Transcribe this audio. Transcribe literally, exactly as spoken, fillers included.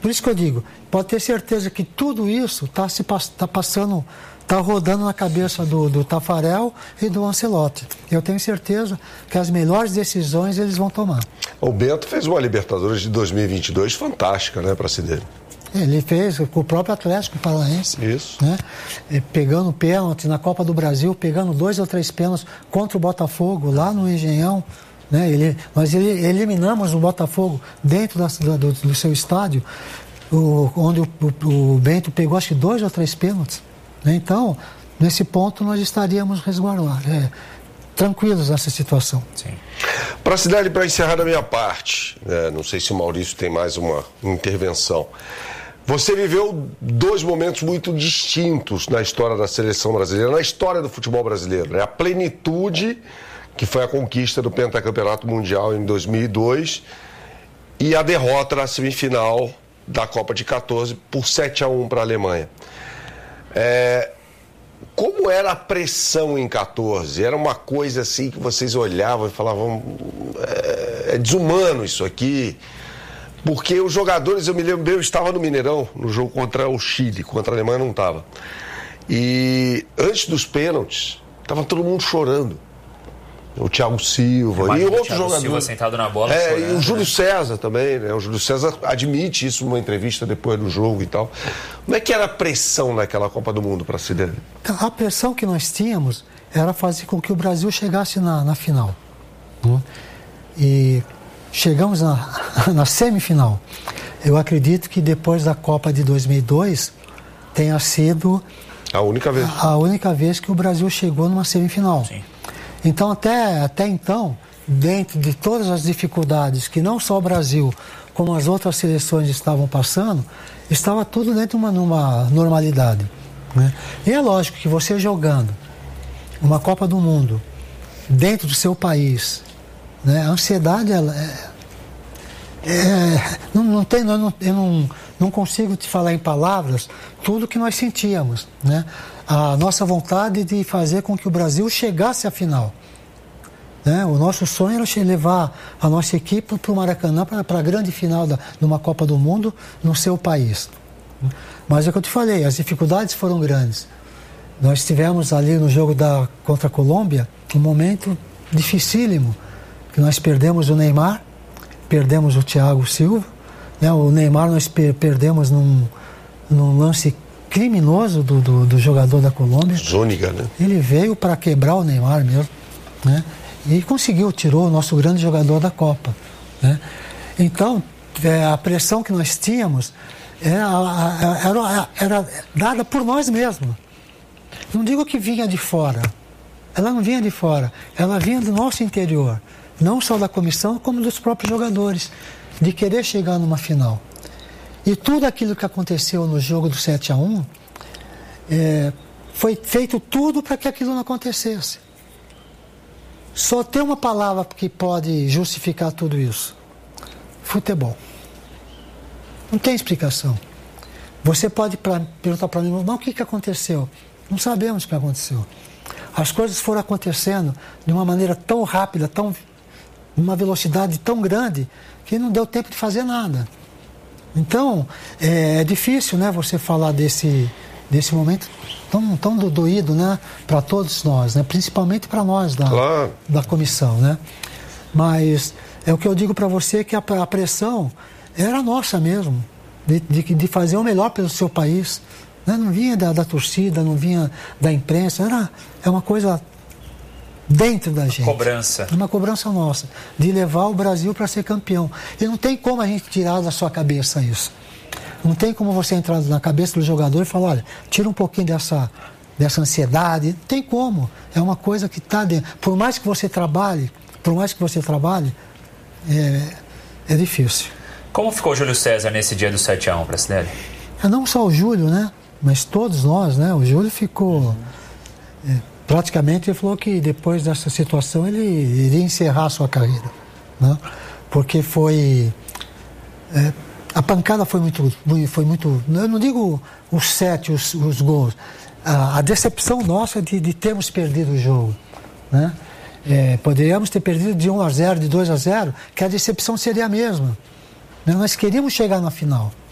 por isso que eu digo, pode ter certeza que tudo isso está se tá passando, está rodando na cabeça do, do Taffarel e do Ancelotti. Eu tenho certeza que as melhores decisões eles vão tomar. O Bento fez uma Libertadores de dois mil e vinte e dois fantástica, né, para si dele. Ele fez com o próprio Atlético Paranaense. Isso. Né? Pegando pênalti na Copa do Brasil, pegando dois ou três pênaltis contra o Botafogo, lá no Engenhão. Né? Ele, nós ele, eliminamos o Botafogo dentro da, do, do seu estádio, o, onde o, o, o Bento pegou acho que dois ou três pênaltis. Né? Então, nesse ponto, nós estaríamos resguardados, é, tranquilos nessa situação. Sim. Para a cidade, para encerrar da minha parte, né? Não sei se o Maurício tem mais uma intervenção. Você viveu dois momentos muito distintos na história da seleção brasileira, na história do futebol brasileiro. Né? A plenitude, que foi a conquista do Pentacampeonato Mundial em dois mil e dois, e a derrota na semifinal da Copa de catorze por sete a um para a Alemanha. É, como era a pressão em catorze? Era uma coisa assim que vocês olhavam e falavam, é, é desumano isso aqui. Porque os jogadores, eu me lembro bem, eu estava no Mineirão, no jogo contra o Chile, contra a Alemanha não estava. E antes dos pênaltis, estava todo mundo chorando. O Thiago Silva e outros jogadores. Silva sentado na bola. É, chorando, e o Júlio né? César também, né? O Júlio César admite isso numa entrevista depois do jogo e tal. Como é que era a pressão naquela Copa do Mundo para se der? A pressão que nós tínhamos era fazer com que o Brasil chegasse na, na final. Né? E chegamos na, na semifinal. Eu acredito que depois da Copa de dois mil e dois tenha sido a única vez, a única vez que o Brasil chegou numa semifinal. Sim. Então, até, até então, dentro de todas as dificuldades que não só o Brasil, como as outras seleções estavam passando, estava tudo dentro de uma, numa normalidade. Né? E é lógico que você jogando uma Copa do Mundo dentro do seu país, né? A ansiedade, ela é, é, não, não tem, eu, não, eu não, não consigo te falar em palavras tudo que nós sentíamos, né? A nossa vontade de fazer com que o Brasil chegasse à final. Né? O nosso sonho era levar a nossa equipe para o Maracanã, para a grande final da, de uma Copa do Mundo no seu país. Mas é o que eu te falei, as dificuldades foram grandes. Nós tivemos ali no jogo da, contra a Colômbia um momento dificílimo, que nós perdemos o Neymar, perdemos o Thiago Silva, né? O Neymar nós per- perdemos num, num lance criminoso do, do, do jogador da Colômbia. Zúñiga, né? Ele veio para quebrar o Neymar mesmo, né? E conseguiu, tirou o nosso grande jogador da Copa, né? Então, é, a pressão que nós tínhamos era, era, era dada por nós mesmos. Não digo que vinha de fora, ela não vinha de fora, ela vinha do nosso interior, não só da comissão, como dos próprios jogadores, de querer chegar numa final. E tudo aquilo que aconteceu no jogo do sete a um, é, foi feito tudo para que aquilo não acontecesse. Só tem uma palavra que pode justificar tudo isso: futebol. Não tem explicação. Você pode pra, perguntar para mim, mas o que, que aconteceu? Não sabemos o que aconteceu. As coisas foram acontecendo de uma maneira tão rápida, tão, uma velocidade tão grande, que não deu tempo de fazer nada. Então, é, é difícil, né, você falar desse, desse momento tão, tão doído, né, para todos nós, né, principalmente para nós da, claro. da comissão, né? Mas é o que eu digo para você, que a, a pressão era nossa mesmo, de, de, de fazer o melhor pelo seu país, né? Não vinha da, da torcida, não vinha da imprensa, era, é uma coisa dentro da gente. Cobrança. Uma cobrança nossa, de levar o Brasil para ser campeão. E não tem como a gente tirar da sua cabeça isso. Não tem como você entrar na cabeça do jogador e falar, olha, tira um pouquinho dessa, dessa ansiedade. Não tem como. É uma coisa que está dentro. Por mais que você trabalhe, por mais que você trabalhe, é, é difícil. Como ficou o Júlio César nesse dia do sete a um, Pracinelli? É, não só o Júlio, né? Mas todos nós, né? O Júlio ficou... É, praticamente ele falou que depois dessa situação ele iria encerrar a sua carreira, né? Porque foi... É, a pancada foi muito, foi muito... Eu não digo os sete, os, os gols. A, a decepção nossa de, de termos perdido o jogo, né? É, poderíamos ter perdido de um a zero, de dois a zero, que a decepção seria a mesma. Nós queríamos chegar na final.